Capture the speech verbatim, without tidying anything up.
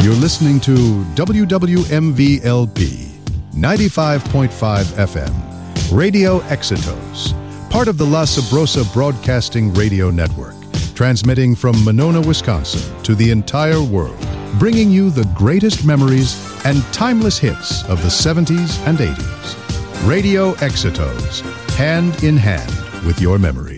You're listening to W W M V L P, ninety-five point five F M, Radio Exitos, part of the La Sabrosa Broadcasting Radio Network, transmitting from Monona, Wisconsin to the entire world, bringing you the greatest memories and timeless hits of the seventies and eighties. Radio Exitos, hand in hand with your memories.